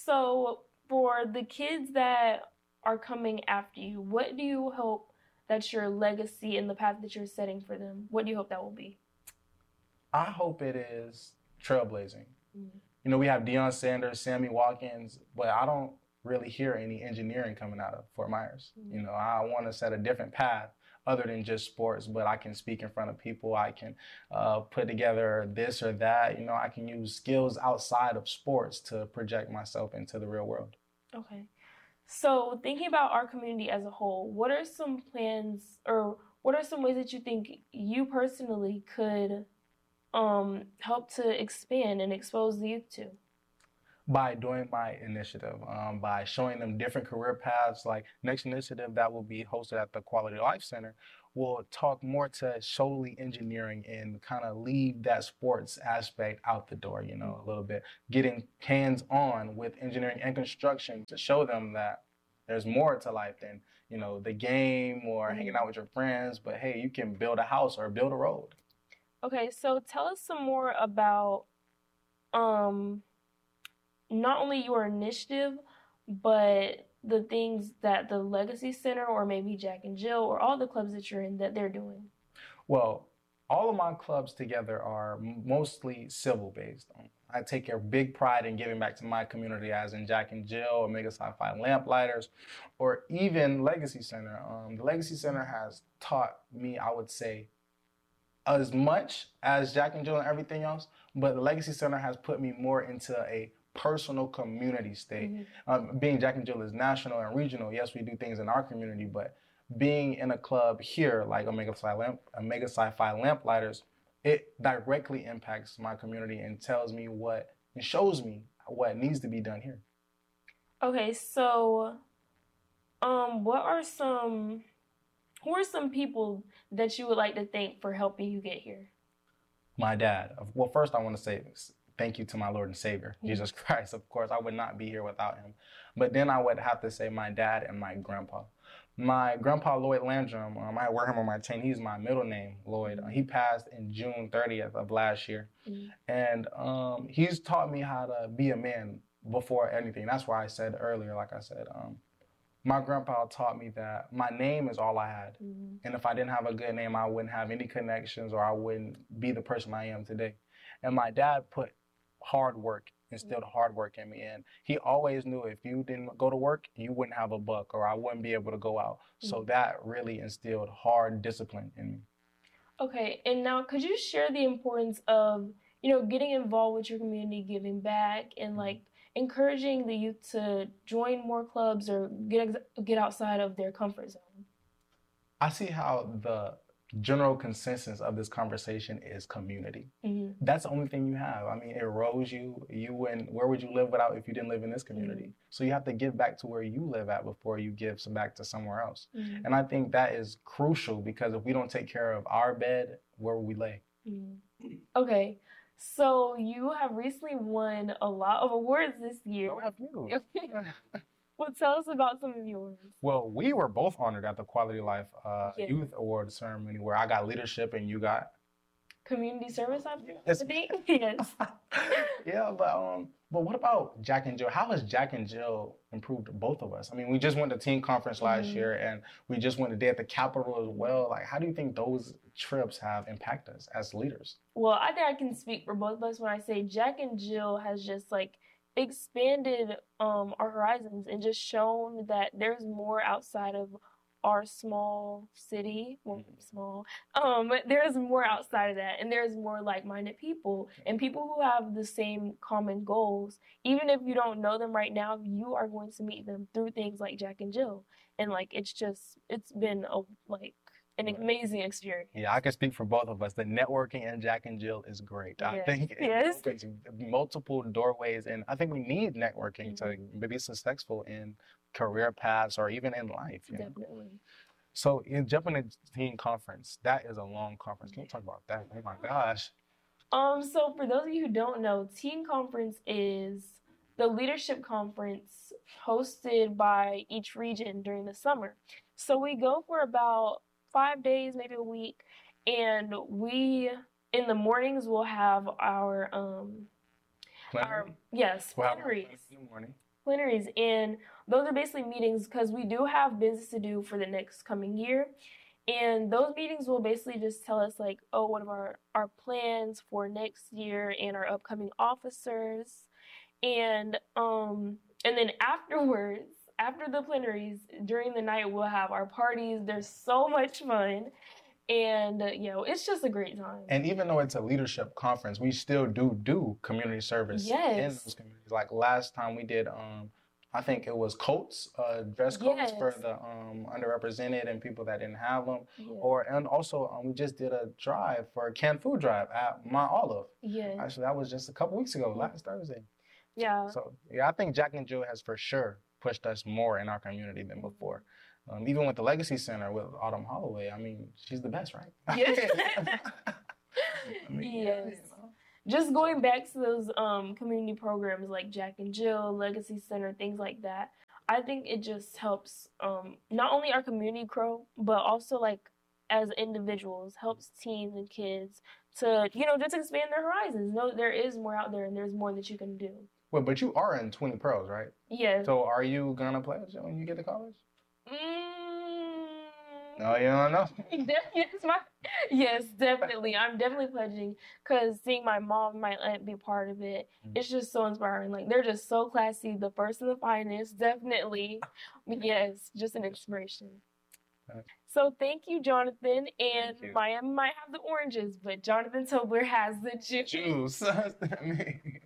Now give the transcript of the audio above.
So, for the kids that are coming after you, what do you hope that your legacy and the path that you're setting for them, what do you hope that will be? I hope it is trailblazing. Mm. You know, we have Deion Sanders, Sammy Watkins, but I don't really hear any engineering coming out of Fort Myers. You know, I want to set a different path other than just sports, but I can speak in front of people. I can put together this or that. You know, I can use skills outside of sports to project myself into the real world. Okay. So, thinking about our community as a whole, what are some plans or what are some ways that you think you personally could help to expand and expose the youth to? By doing my initiative, by showing them different career paths. Like next initiative that will be hosted at the Quality Life Center will talk more to solely engineering and kind of leave that sports aspect out the door, you know, a little bit, getting hands on with engineering and construction to show them that there's more to life than, you know, the game or hanging out with your friends, but hey, you can build a house or build a road. Okay, so tell us some more about um not only your initiative, but the things that the Legacy Center or maybe Jack and Jill or all the clubs that you're in that they're doing. Well, all of my clubs together are mostly civil based. I take a big pride in giving back to my community, as in Jack and Jill, Omega Sci-Fi Lamplighters, or even Legacy Center. The Legacy Center has taught me, I would say, as much as Jack and Jill and everything else, but the Legacy Center has put me more into a personal community state. Being Jack and Jill is national and regional, yes, we do things in our community, but being in a club here like Omega Sci-Fi Lamplighters, it directly impacts my community and tells me what and shows me what needs to be done here. Okay, so what are some who are some people that you would like to thank for helping you get here? My dad. Well, first I want to say thank you to my Lord and Savior, Jesus Christ. Of course, I would not be here without him. But then I would have to say my dad and my grandpa. My grandpa, Lloyd Landrum, I wear him on my chain. He's my middle name, Lloyd. He passed in June 30th of last year. And he's taught me how to be a man before anything. That's why I said earlier, like I said, my grandpa taught me that my name is all I had. And if I didn't have a good name, I wouldn't have any connections or I wouldn't be the person I am today. And my dad put hard work, instilled hard work in me. And he always knew if you didn't go to work, you wouldn't have a buck or I wouldn't be able to go out. So that really instilled hard discipline in me. Okay, and now could you share the importance of, getting involved with your community, giving back, and like encouraging the youth to join more clubs or get outside of their comfort zone? I see how the general consensus of this conversation is community. That's the only thing you have. I mean, it rose you. Where would you live without if you didn't live in this community? So you have to give back to where you live at before you give some back to somewhere else. And I think that is crucial because if we don't take care of our bed, where will we lay? Okay, so you have recently won a lot of awards this year. So have you. Well, tell us about some of yours. Well, we were both honored at the Quality Life Youth Award ceremony where I got leadership and you got community service, I think. Yes. Yeah, but what about Jack and Jill? How has Jack and Jill improved both of us? I mean, we just went to team conference last year and we just went a day at the Capitol as well. Like, how do you think those trips have impacted us as leaders? Well, I think I can speak for both of us when I say Jack and Jill has just like expanded our horizons and just shown that there's more outside of our small city. Well, small. There's more outside of that, and there's more like-minded people and people who have the same common goals. Even if you don't know them right now, you are going to meet them through things like Jack and Jill, and like it's been an amazing experience. Yeah, I can speak for both of us. The networking in Jack and Jill is great. I think it opens multiple doorways, and I think we need networking to be successful in career paths or even in life. Definitely. So in jumping into team conference, that is a long conference. Can you talk about that? Oh my gosh. So for those of you who don't know, Teen Conference is the leadership conference hosted by each region during the summer. So we go for about 5 days, maybe a week, and we in the mornings we'll have our plenaries. In the morning. plenaries, and those are basically meetings because we do have business to do for the next coming year. And those meetings will basically just tell us like, oh, what are our plans for next year and our upcoming officers. And then afterwards, after the plenaries, during the night we'll have our parties. There's so much fun. And it's just a great time. And even though it's a leadership conference, we still do community service in Yes. those communities. Like last time we did, I think it was coats, dress codes Yes. for the underrepresented and people that didn't have them. Yeah. And also we just did a drive for a canned food drive at Mount Olive. Yes. Actually, that was just a couple weeks ago, last Thursday. Yeah. So yeah, I think Jack and Jill has for sure pushed us more in our community than before. Even with the Legacy Center with Autumn Holloway, I mean, she's the best, right? Yes. I mean, Yes. you know. Just going back to those community programs like Jack and Jill, Legacy Center, things like that. I think it just helps not only our community grow, but also like as individuals, helps teens and kids to, just expand their horizons. Know that there is more out there and there's more that you can do. Well, but you are in 20 pros, right? Yes. So are you gonna pledge when you get to college? Mm, No, you don't know. Yes, definitely. I'm definitely pledging because seeing my mom, my aunt be part of it, it's just so inspiring. Like they're just so classy, the first and the finest, definitely. Yes, just an inspiration. So thank you, Jonathan. And you. Miami might have the oranges, but Jonathan Tobler has the juice. Juice.